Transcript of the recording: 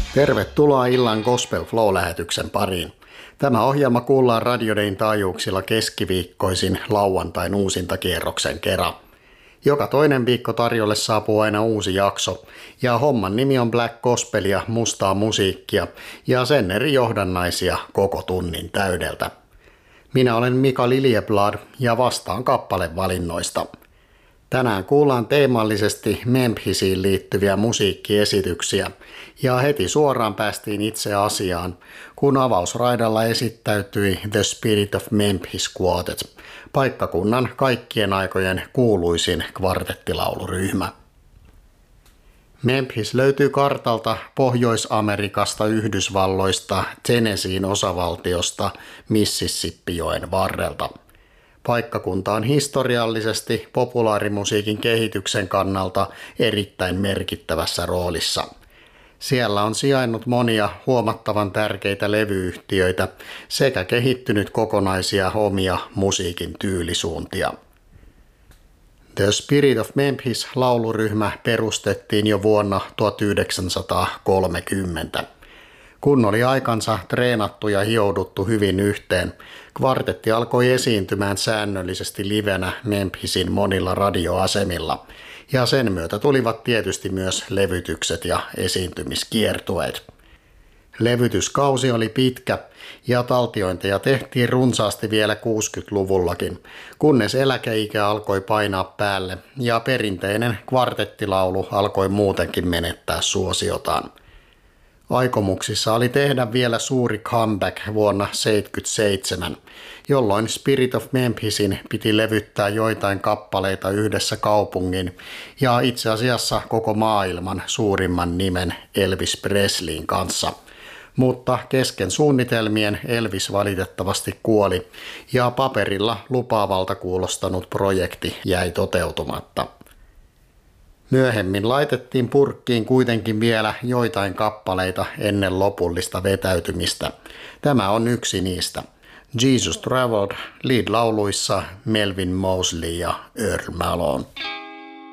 Tervetuloa illan Gospel Flow-lähetyksen pariin. Tämä ohjelma kuullaan Radio Dayn taajuuksilla keskiviikkoisin lauantain uusintakierroksen kerran. Joka toinen viikko tarjolle saapuu aina uusi jakso, ja homman nimi on Black Gospelia, mustaa musiikkia ja sen eri johdannaisia koko tunnin täydeltä. Minä olen Mika Liljeblad ja vastaan kappalevalinnoista. Tänään kuullaan teemallisesti Memphisiin liittyviä musiikkiesityksiä ja heti suoraan päästiin itse asiaan, kun avausraidalla esittäytyi The Spirit of Memphis Quartet, paikkakunnan kaikkien aikojen kuuluisin kvartettilauluryhmä. Memphis löytyy kartalta Pohjois-Amerikasta, Yhdysvalloista, Tennesseein osavaltiosta, Mississippijoen varrelta. Paikkakunta on historiallisesti populaarimusiikin kehityksen kannalta erittäin merkittävässä roolissa. Siellä on sijainnut monia huomattavan tärkeitä levyyhtiöitä sekä kehittynyt kokonaisia omia musiikin tyylisuuntia. The Spirit of Memphis -lauluryhmä perustettiin jo vuonna 1930. Kun oli aikansa treenattu ja hiouduttu hyvin yhteen, kvartetti alkoi esiintymään säännöllisesti livenä Memphisin monilla radioasemilla, ja sen myötä tulivat tietysti myös levytykset ja esiintymiskiertueet. Levytyskausi oli pitkä ja taltiointeja tehtiin runsaasti vielä 60-luvullakin, kunnes eläkeikä alkoi painaa päälle ja perinteinen kvartettilaulu alkoi muutenkin menettää suosiotaan. Aikomuksissa oli tehdä vielä suuri comeback vuonna 1977, jolloin Spirit of Memphisin piti levyttää joitain kappaleita yhdessä kaupungin ja itse asiassa koko maailman suurimman nimen Elvis Presleyn kanssa. Mutta kesken suunnitelmien Elvis valitettavasti kuoli ja paperilla lupaavalta kuulostanut projekti jäi toteutumatta. Myöhemmin laitettiin purkkiin kuitenkin vielä joitain kappaleita ennen lopullista vetäytymistä. Tämä on yksi niistä. Jesus Traveled, lead-lauluissa Melvin Moseley ja Earl Malone.